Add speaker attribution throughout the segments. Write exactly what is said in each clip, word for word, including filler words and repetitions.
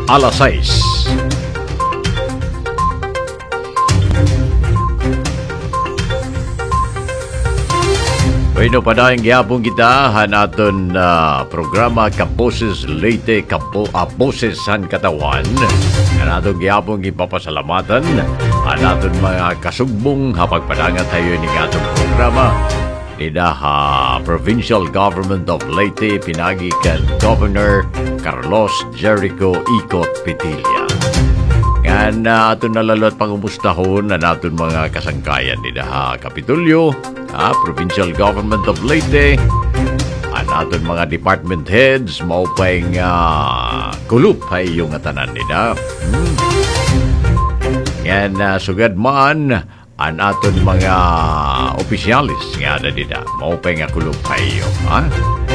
Speaker 1: alas sais. Bueno, padayang gihapon kita hanaton na uh, programa Kaboses Leyte Kabo Aboses San Katawan. Hanaton gihapon gipapasalamatan hanaton mga kasugbong hapagpadangat tayo ni atong programa. Nida ha Provincial Government of Leyte pinagi kan Governor Carlos Jericho Icot Pitilla. Nga na aton nalalot pangumustahon na naton mga kasangkayan nida ha Kapitulyo, ha, Provincial Government of Leyte, at aton mga department heads, maupay nga uh, kulup ay yung atanan nila. Hmm. Yan, uh, sugad man, an aton mga opisyalis nga na nila, maupay nga kulup ay yung, ha?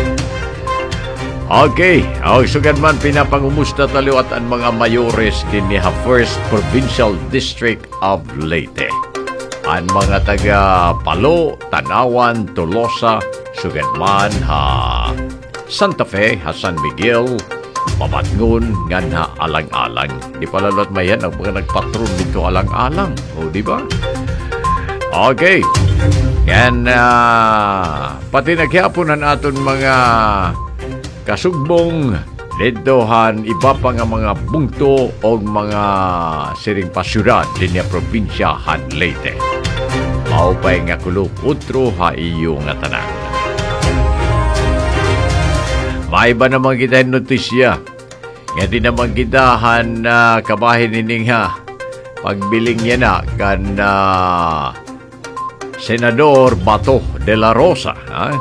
Speaker 1: Okay, oh, sugad man pinapangumusta talo at ang mga mayores din ni ha First Provincial District of Leyte. Ang mga taga Palo, Tanawan, Tolosa, Suganman, ha Santa Fe, ha San Miguel, Pamatngon, ngan ha Alang-alang. Di palalot mayan ang mga nagpatron dito Alang-alang. O, di ba? Okay. Yan, uh, pati nagyapon ang aton mga kasugbong ditohan iba pa nga mga bungto o mga siring pasyudad din niya probinsya han Leyte. Maupay nga kulop utro ha iyo nga tanan. May ba naman kita notisya? Nga di naman kita han uh, kabahin nining ha pagbiling niya na kan uh, Senador Bato de la Rosa. Ha?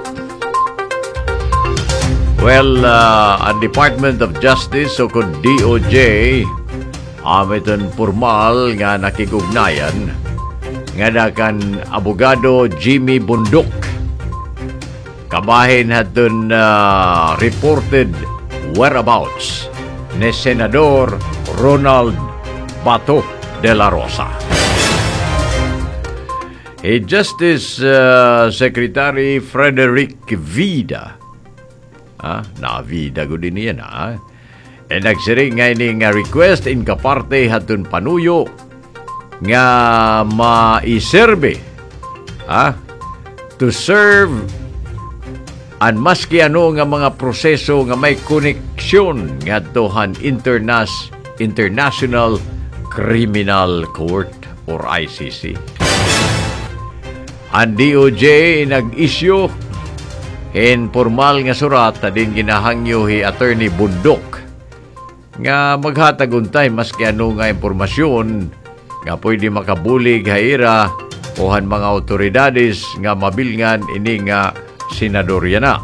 Speaker 1: Well, uh, ang Department of Justice o kung D O J amiton formal nga nakigugnayan nga na kan abogado Jimmy Bundok kabahin hatun uh, reported whereabouts ni Senador Ronald Bato de la Rosa. Hey, Justice uh, Secretary Frederick Vida, ah, na-vida ko din yan, ah. E nagsiring nga ini nga request in kaparte hatun panuyo nga maiserbe, ah, to serve an maski ano nga mga proseso nga may koneksyon nga tohan internas, International Criminal Court or I C C. Ang D O J nag-issue in formal nga surat na din ginahangyo hi Attorney Bundok nga maghataguntay maski ano nga impormasyon nga pwede makabulig haira o han mga otoridades nga mabilngan ini nga senadorya na.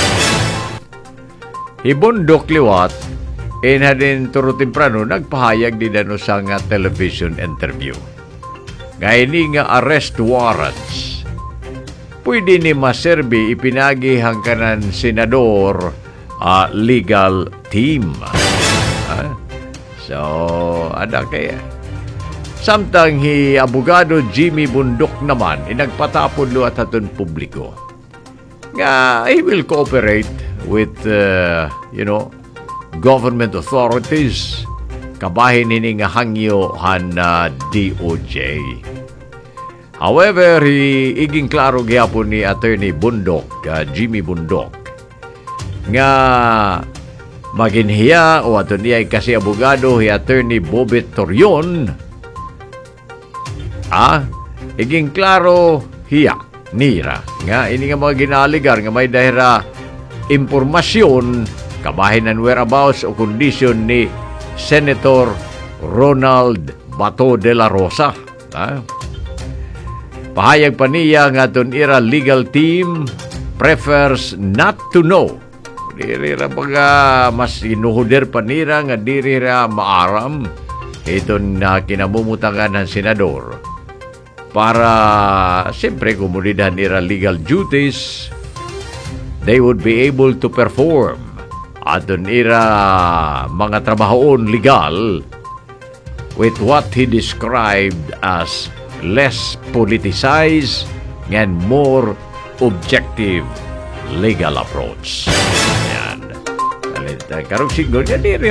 Speaker 1: Hi Bundok liwat in hadin turo temprano nagpahayag din ano sa nga television interview nga ini nga arrest warrants pwede ni maserbi ipinagi hangkanan senador uh, legal team. Uh, so, ada kaya. Samtang hi abogado Jimmy Bundok naman, inagpatapon lo at hatun publiko. Nga, he will cooperate with, uh, you know, government authorities, kabahin ini nga hangyo han uh, D O J. However, iging klaro gyapon ni Attorney Bundok, uh, Jimmy Bundok, nga maginhiya o ato niya kasi abogado hi Attorney Bobet Torion, ah, iging klaro hiya, nira, nga ini nga mga ginaligar nga may dahira impormasyon kabahin ng whereabouts o kondisyon ni Senator Ronald Bato de la Rosa. Ah, pahayag pa niya nga doon ira legal team prefers not to know. Dirira mga mas inuhuder pa nira nga dirira maaram ito na kinamumutangan ng senador para siyempre komunidad nira legal duties they would be able to perform at doon ira mga trabahoon legal with what he described as less politicized and more objective legal approach. Yan. Karong siguro, yan